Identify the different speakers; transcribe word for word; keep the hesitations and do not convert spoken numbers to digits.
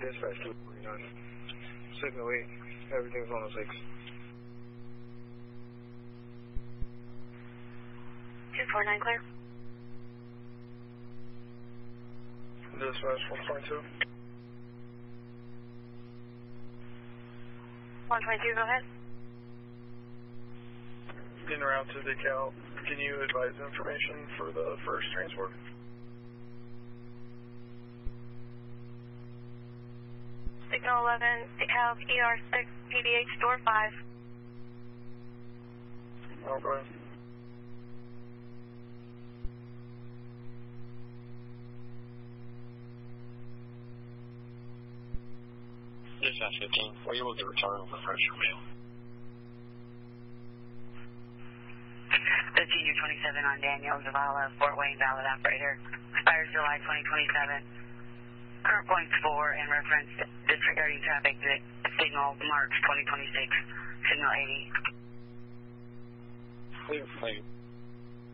Speaker 1: Dispatch two forty-nine. Signal eight. Everything's on the six.
Speaker 2: two four nine clear.
Speaker 1: Dispatch one twenty-two.
Speaker 2: one twenty-two, go ahead.
Speaker 1: En route to DeKalb. Can you advise information for the first transport?
Speaker 2: Signal eleven, DeKalb, E R six, P D H, door five.
Speaker 1: Oh, go ahead.
Speaker 3: Dispatch fifteen, were you able to return the fresh mail?
Speaker 4: fifteen U twenty-seven on Daniel Zavala, Fort Wayne, valid operator. Expires July twenty twenty-seven. Current points for and reference disregarding traffic signal March twenty twenty-six. Signal eighty.
Speaker 3: Clear, clear.